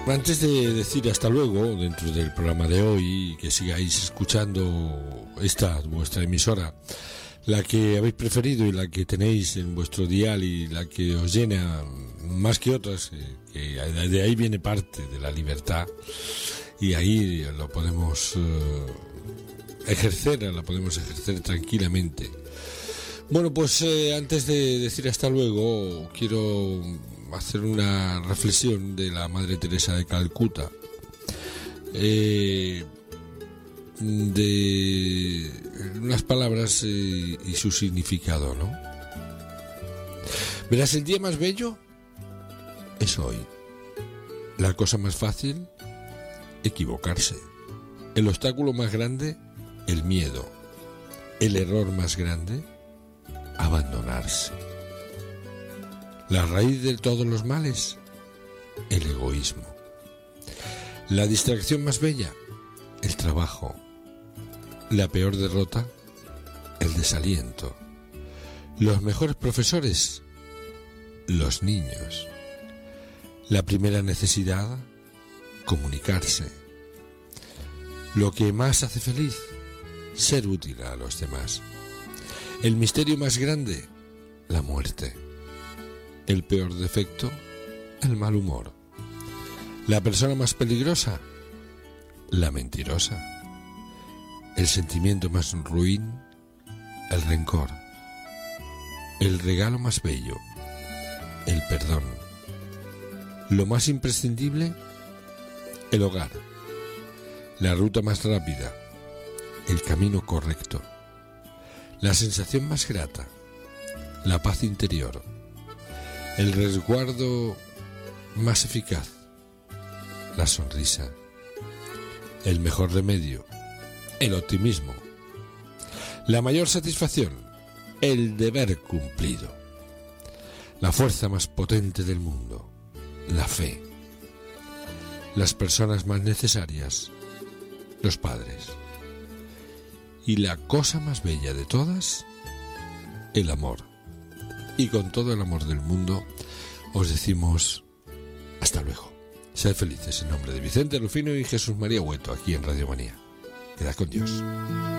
Antes de decir hasta luego dentro del programa de hoy, que sigáis escuchando esta vuestra emisora, la que habéis preferido y la que tenéis en vuestro dial y la que os llena más que otras, que de ahí viene parte de la libertad y ahí lo podemos ejercer tranquilamente. Bueno, pues antes de decir hasta luego, quiero hacer una reflexión de la Madre Teresa de Calcuta, de unas palabras y su significado, ¿no? Verás, el día más bello es hoy. La cosa más fácil, equivocarse. El obstáculo más grande, el miedo. El error más grande, abandonarse. La raíz de todos los males, el egoísmo. La distracción más bella, el trabajo. La peor derrota, el desaliento. Los mejores profesores, los niños. La primera necesidad, comunicarse. Lo que más hace feliz, ser útil a los demás. El misterio más grande, la muerte. El peor defecto, el mal humor. La persona más peligrosa, la mentirosa. El sentimiento más ruin, el rencor. El regalo más bello, el perdón. Lo más imprescindible, el hogar. La ruta más rápida, el camino correcto. La sensación más grata, la paz interior. El resguardo más eficaz, la sonrisa. El mejor remedio, el optimismo. La mayor satisfacción, el deber cumplido. La fuerza más potente del mundo, la fe. Las personas más necesarias, los padres. Y la cosa más bella de todas, el amor. Y con todo el amor del mundo os decimos hasta luego. Sed felices en nombre de Vicente Rufino y Jesús María Hueto, aquí en Radio Manía. Quedad con Dios.